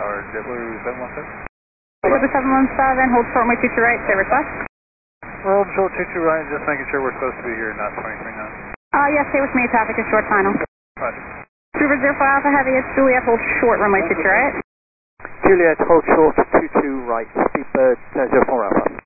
Tower, JetBlue 717. JetBlue 717, hold short runway 22 right, say request. Hold short 22 right, just making sure we're supposed to be here, not 23 knots. Yes, stay with me, traffic is short final. Roger. Trooper 05 Alpha Heavy, it's Juliet, hold short runway 22 right. Juliet, hold short 22 right, Speedbird 04 Alpha.